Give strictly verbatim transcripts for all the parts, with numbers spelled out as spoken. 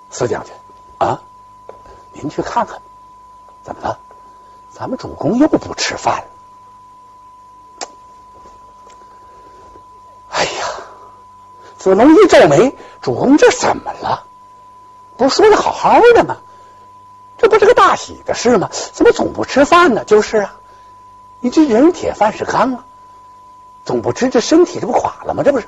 四将军啊，您去看看，怎么了？咱们主公又不吃饭了。哎呀，子龙一皱眉，主公这怎么了？不是说的好好的吗？这不是个大喜的事吗？怎么总不吃饭呢？就是啊，你这人铁饭是糠啊，总不吃这身体这不垮了吗？这不是？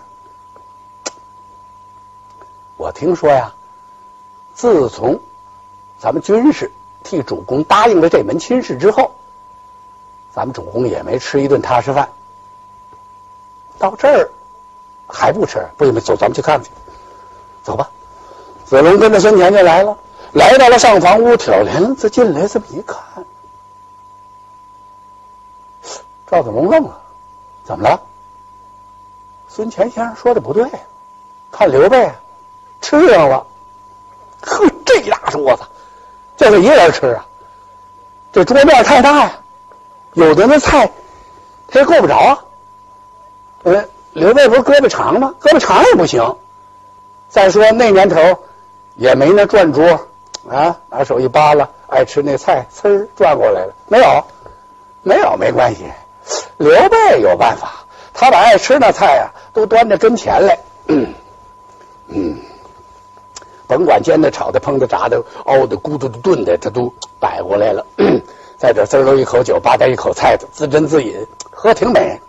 我听说呀，自从咱们军士替主公答应了这门亲事之后，咱们主公也没吃一顿踏实饭。到这儿还不吃，不行，走，咱们去看看去。走吧。子龙跟着孙乾就来了，来到了上房屋，挑帘子进来，这么一看，赵子龙愣了，怎么了？孙乾先生说的不对，看刘备吃上了。呵，这大桌子就这一人吃啊，这桌面太大呀，有的那菜他也够不着啊。呃，刘备不是胳膊长吗？胳膊长也不行。再说那年头也没那转桌啊，拿手一扒拉，爱吃那菜，呲儿转过来了。没有，没有，没关系。刘备有办法，他把爱吃那菜啊都端到跟前来。嗯嗯，甭管煎的、炒的、烹的、炸的、熬的、咕嘟的、炖的，他都摆过来了。在这滋溜一口酒，吧嗒一口菜的，自斟自饮，喝挺美。